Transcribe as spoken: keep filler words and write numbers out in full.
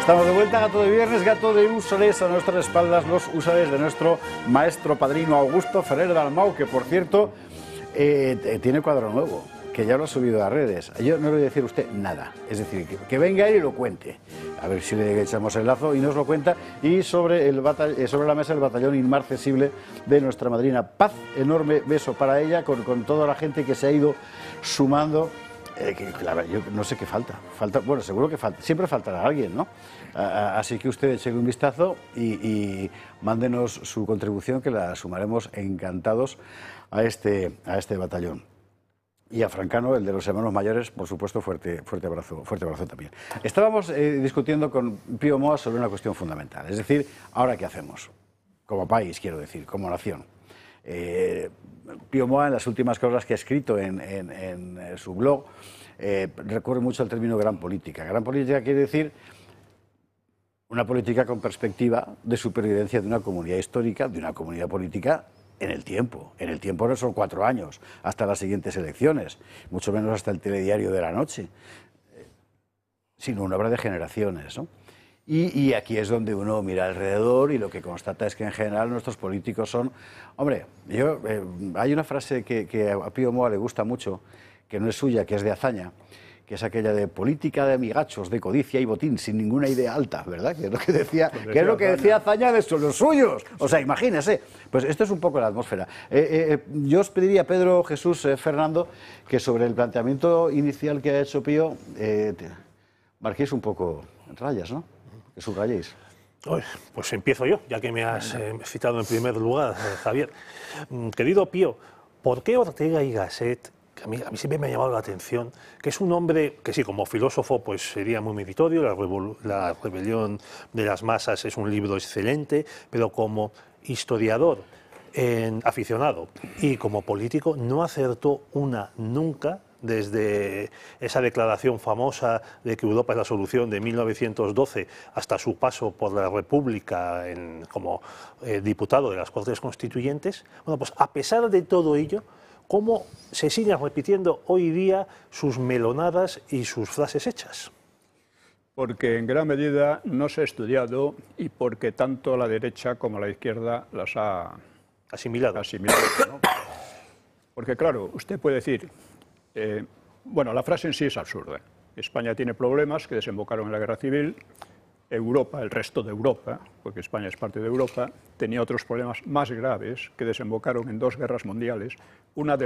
Estamos de vuelta, Gato de Viernes, Gato de Húsares, a nuestras espaldas los húsares de nuestro maestro padrino Augusto Ferrer Dalmau, que por cierto eh, tiene cuadro nuevo, que ya lo ha subido a redes. Yo no le voy a decir a usted nada, es decir, que, que venga él y lo cuente, a ver si le echamos el lazo y nos lo cuenta, y sobre, el sobre la mesa el batallón inmarcesible de nuestra madrina Paz, enorme beso para ella, con, con toda la gente que se ha ido sumando. Eh, que, claro, yo no sé qué falta. falta. Bueno, seguro que falta. Siempre faltará alguien, ¿no? A, así que usted eche un vistazo y, y mándenos su contribución, que la sumaremos encantados a este, a este batallón. Y a Francano, el de los hermanos mayores, por supuesto, fuerte, fuerte, abrazo, fuerte abrazo también. Estábamos eh, discutiendo con Pío Moa sobre una cuestión fundamental. Es decir, ¿ahora qué hacemos? Como país, quiero decir, como nación. Eh, Pío Moa, en las últimas cosas que ha escrito en, en, en su blog, eh, recurre mucho al término gran política. Gran política quiere decir una política con perspectiva de supervivencia de una comunidad histórica, de una comunidad política en el tiempo. En el tiempo no son cuatro años, hasta las siguientes elecciones, mucho menos hasta el telediario de la noche, sino una obra de generaciones, ¿no? Y, y aquí es donde uno mira alrededor y lo que constata es que en general nuestros políticos son... Hombre, yo, eh, hay una frase que, que a Pío Moa le gusta mucho, que no es suya, que es de Azaña, que es aquella de política de amigachos, de codicia y botín, sin ninguna idea alta, ¿verdad? Que es lo que decía, pues que es lo que decía Azaña de los suyos. O sea, imagínese. Pues esto es un poco la atmósfera. Eh, eh, yo os pediría, Pedro, Jesús, eh, Fernando, que sobre el planteamiento inicial que ha hecho Pío, eh, marquéis un poco en rayas, ¿no? Que subrayéis. Pues empiezo yo, ya que me has eh, citado en primer lugar, eh, Javier. Mm, querido Pío, ¿por qué Ortega y Gasset, que a mí, a mí siempre me ha llamado la atención, que es un hombre que sí, como filósofo pues sería muy meritorio, la, la rebelión de las masas es un libro excelente, pero como historiador en, aficionado y como político no acertó una nunca, desde esa declaración famosa de que Europa es la solución de mil novecientos doce hasta su paso por la República en, como eh, diputado de las Cortes Constituyentes. Bueno, pues a pesar de todo ello, ¿cómo se siguen repitiendo hoy día sus melonadas y sus frases hechas? Porque en gran medida no se ha estudiado y porque tanto la derecha como la izquierda las ha asimilado. asimilado, ¿no? Porque claro, usted puede decir... Eh, bueno, la frase en sí es absurda. España tiene problemas que desembocaron en la guerra civil. Europa, el resto de Europa, porque España es parte de Europa, tenía otros problemas más graves que desembocaron en dos guerras mundiales, una de